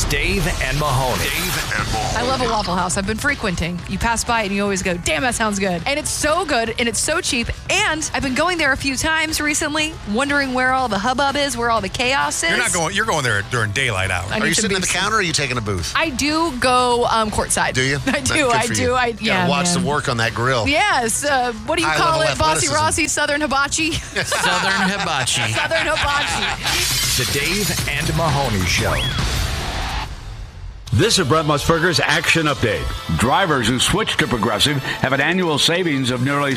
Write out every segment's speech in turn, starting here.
Dave and Mahoney. I love a Waffle House. I've been frequenting. You pass by it and you always go, damn, that sounds good. And it's so good and it's so cheap. And I've been going there a few times recently, wondering where all the hubbub is, where all the chaos is. You're going there during daylight hours. Are you sitting at the counter or are you taking a booth? I do go courtside. Do you? I do. Watch the work on that grill. Yes. What do you call it? Bossy athleticism. Rossi, Southern Hibachi? Southern Hibachi. Southern Hibachi. The Dave and Mahoney Show. This is Brent Musburger's Action Update. Drivers who switch to Progressive have an annual savings of nearly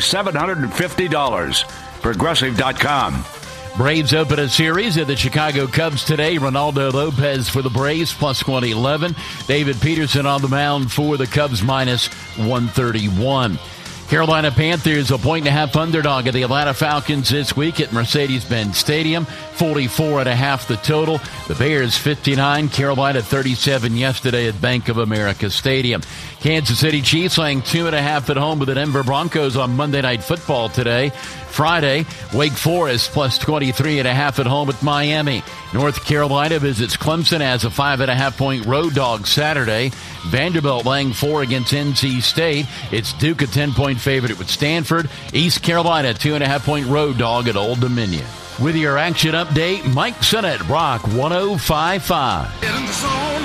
$750. Progressive.com. Braves open a series at the Chicago Cubs today. Ronaldo Lopez for the Braves, plus 111. David Peterson on the mound for the Cubs, minus 131. Carolina Panthers a 1.5 underdog at the Atlanta Falcons this week at Mercedes-Benz Stadium. 44.5 the total. The Bears 59, Carolina 37 yesterday at Bank of America Stadium. Kansas City Chiefs laying 2.5 at home with the Denver Broncos on Monday Night Football today. Friday, Wake Forest plus 23.5 at home at Miami. North Carolina visits Clemson as a 5.5-point road dog Saturday. Vanderbilt laying 4 against NC State. It's Duke a 10-point favorite with Stanford. East Carolina 2.5-point road dog at Old Dominion. With your action update, Mike Sennett, Rock 105.5. Get in the zone,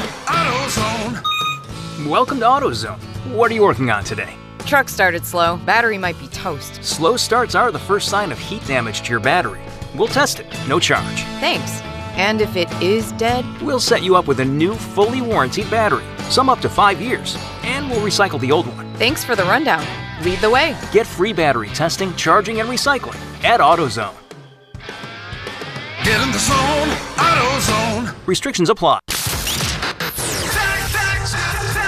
AutoZone. Welcome to AutoZone. What are you working on today? Truck started slow. Battery might be toast. Slow starts are the first sign of heat damage to your battery. We'll test it, no charge. Thanks. And if it is dead? We'll set you up with a new, fully warranted battery, some up to 5 years, and we'll recycle the old one. Thanks for the rundown. Lead the way. Get free battery testing, charging, and recycling at AutoZone. Get in the zone, AutoZone. Restrictions apply.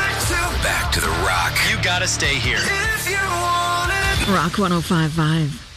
Back to the Rock. You gotta stay here. If you want it. Rock 105.5.